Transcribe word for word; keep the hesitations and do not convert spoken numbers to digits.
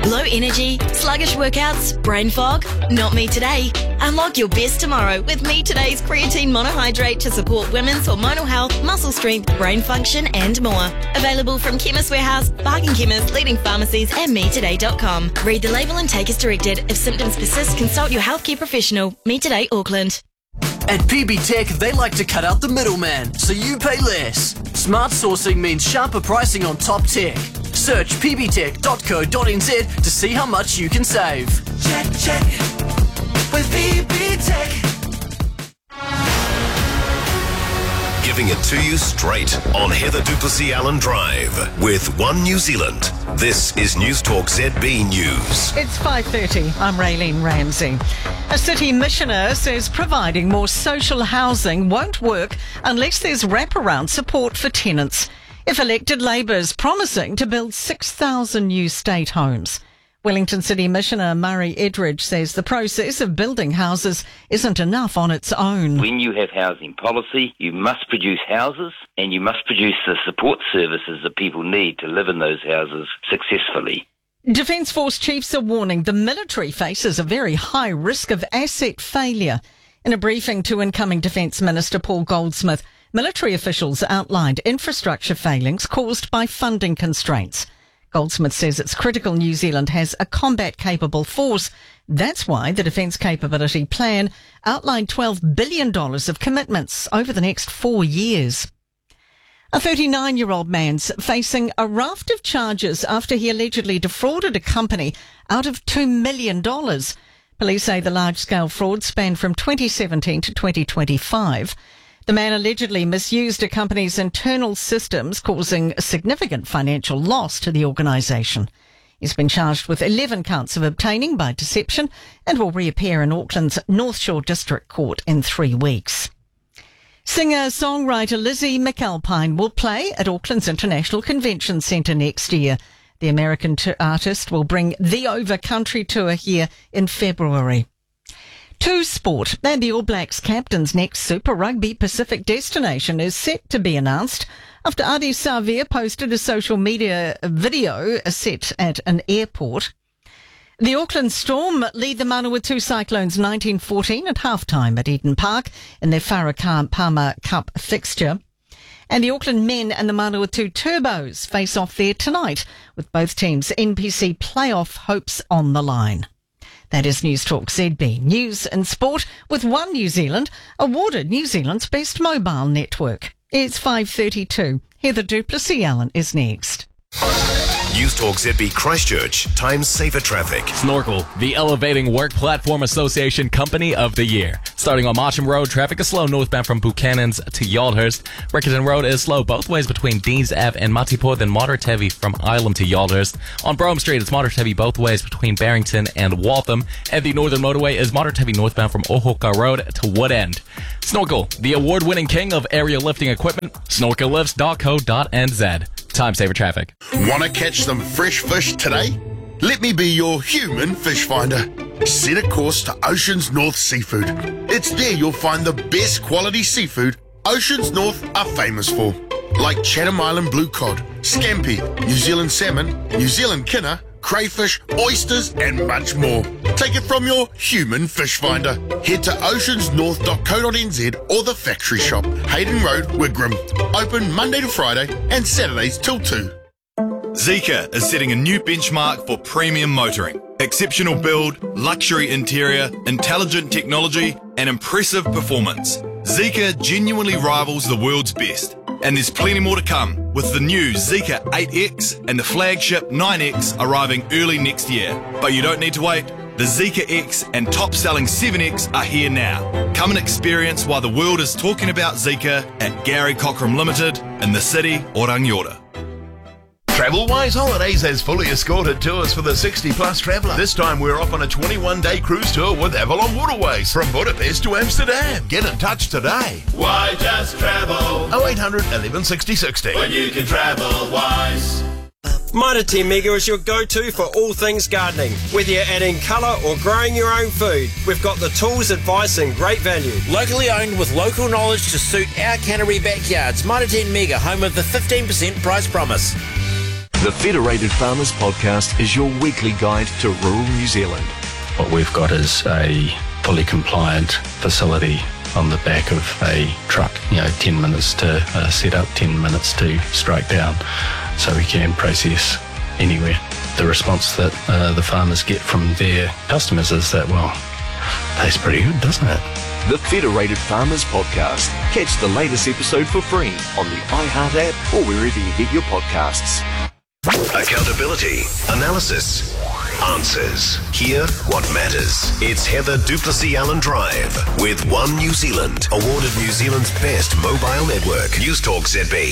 Low energy, sluggish workouts, brain fog? Not me today. Unlock your best tomorrow with Me Today's creatine monohydrate to support women's hormonal health, muscle strength, brain function and more. Available from Chemist Warehouse, Bargain Chemist, leading pharmacies and me today dot com. Read the label and take as directed. If symptoms persist, consult your healthcare professional. Me Today Auckland. At P B Tech, they like to cut out the middleman, so you pay less. Smart sourcing means sharper pricing on top tech. Search p b tech dot co dot n z to see how much you can save. Check, check, with P B Tech. Giving it to you straight on Heather du Plessis-Allen Drive with One New Zealand. This is News Talk Z B News. It's five thirty. I'm Raylene Ramsey. A city missioner says providing more social housing won't work unless there's wraparound support for tenants. If elected, Labour's promising to build six thousand new state homes. Wellington City Missioner Murray Edridge says the process of building houses isn't enough on its own. When you have housing policy, you must produce houses and you must produce the support services that people need to live in those houses successfully. Defence Force chiefs are warning the military faces a very high risk of asset failure. In a briefing to incoming Defence Minister Paul Goldsmith, military officials outlined infrastructure failings caused by funding constraints. Goldsmith says it's critical New Zealand has a combat-capable force. That's why the Defence Capability Plan outlined twelve billion dollars of commitments over the next four years. A thirty-nine-year-old man's facing a raft of charges after he allegedly defrauded a company out of two million dollars. Police say the large-scale fraud spanned from twenty seventeen to twenty twenty-five. The man allegedly misused a company's internal systems, causing a significant financial loss to the organisation. He's been charged with eleven counts of obtaining by deception and will reappear in Auckland's North Shore District Court in three weeks. Singer-songwriter Lizzie McAlpine will play at Auckland's International Convention Centre next year. The American t- artist will bring the Over Country Tour here in February. To sport, and the All Blacks captain's next Super Rugby Pacific destination is set to be announced after Adi Savir posted a social media video set at an airport. The Auckland Storm lead the Manawatu Cyclones nineteen fourteen at halftime at Eden Park in their Farrakhan Palmer Cup fixture. And the Auckland men and the Manawatu Turbos face off there tonight with both teams' N P C playoff hopes on the line. That is News Talk Z B News and Sport with One New Zealand, awarded New Zealand's best mobile network. It's five thirty-two. Heather du Plessis-Allen is next. News Talk Z B Christchurch, Times Safer Traffic. Snorkel, the Elevating Work Platform Association Company of the Year. Starting on Marcham Road, traffic is slow northbound from Buchanan's to Yaldhurst. Riccarton Road is slow both ways between Deans Ave and Matipur, then moderate heavy from Ilam to Yaldhurst. On Brougham Street, it's moderate heavy both ways between Barrington and Waltham. And the Northern Motorway is moderate heavy northbound from Ohoka Road to Wood End. Snorkel, the award-winning king of aerial lifting equipment, snorkel lifts dot co dot n z. Time Saver Traffic. Want to catch some fresh fish today? Let me be your human fish finder. Set a course to Oceans North Seafood. It's there you'll find the best quality seafood Oceans North are famous for, like Chatham Island blue cod, scampi, New Zealand salmon, New Zealand kinner, crayfish, oysters and much more. Take it from your human fish finder. Head to oceans north dot co dot n z or the factory shop, Hayden Road, Wigram. Open Monday to Friday and Saturdays till two. Zeekr is setting a new benchmark for premium motoring. Exceptional build, luxury interior, intelligent technology and impressive performance. Zeekr genuinely rivals the world's best. And there's plenty more to come, with the new Zeekr eight X and the flagship nine X arriving early next year. But you don't need to wait. The Zeekr X and top-selling seven X are here now. Come and experience why the world is talking about Zeekr at Gary Cockram Limited in the city of Rangiora. TravelWise Holidays has fully escorted tours for the sixty plus traveller. This time we're off on a twenty-one day cruise tour with Avalon Waterways from Budapest to Amsterdam. Get in touch today. Why just travel? oh eight hundred, eleven sixty, sixty. When you can travel wise. Mitre ten Mega is your go-to for all things gardening. Whether you're adding colour or growing your own food, we've got the tools, advice and great value. Locally owned with local knowledge to suit our Canterbury backyards. Mitre ten Mega, home of the fifteen percent price promise. The Federated Farmers Podcast is your weekly guide to rural New Zealand. What we've got is a fully compliant facility on the back of a truck, you know, ten minutes to uh, set up, ten minutes to strike down, so we can process anywhere. The response that uh, the farmers get from their customers is that, well, tastes pretty good, doesn't it? The Federated Farmers Podcast. Catch the latest episode for free on the iHeart app or wherever you get your podcasts. Accountability, analysis, answers. Hear what matters. It's Heather Duplessis Allen Drive with One New Zealand, awarded New Zealand's best mobile network. News Talk Z B.